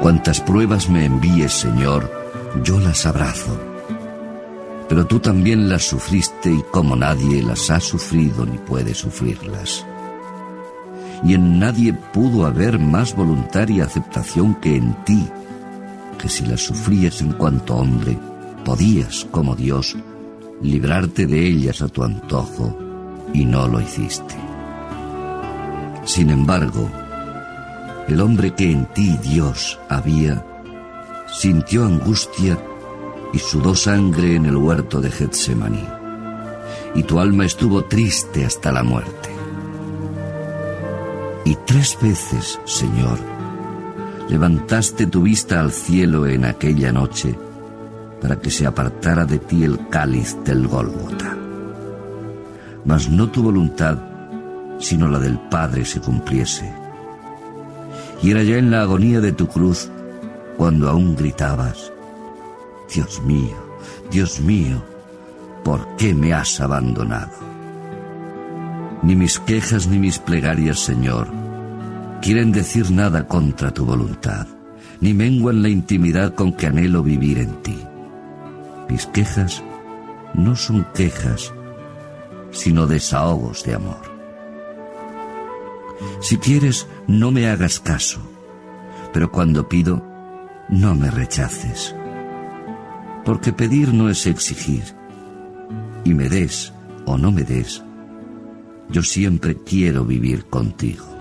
Cuantas pruebas me envíes, Señor, yo las abrazo. Pero tú también las sufriste y como nadie las ha sufrido ni puede sufrirlas. Y en nadie pudo haber más voluntaria aceptación que en ti, que si las sufrías en cuanto hombre, podías, como Dios, librarte de ellas a tu antojo, y no lo hiciste. Sin embargo, el hombre que en ti, Dios, había, sintió angustia y sudó sangre en el huerto de Getsemaní, y tu alma estuvo triste hasta la muerte. Y 3 veces, Señor, levantaste tu vista al cielo en aquella noche para que se apartara de ti el cáliz del Gólgota. Mas no tu voluntad, sino la del Padre se cumpliese. Y era ya en la agonía de tu cruz cuando aún gritabas: Dios mío, ¿por qué me has abandonado? Ni mis quejas ni mis plegarias, Señor, quieren decir nada contra tu voluntad, ni menguan la intimidad con que anhelo vivir en ti. Mis quejas no son quejas, sino desahogos de amor. Si quieres, no me hagas caso, pero cuando pido, no me rechaces. Porque pedir no es exigir, y me des o no me des, yo siempre quiero vivir contigo.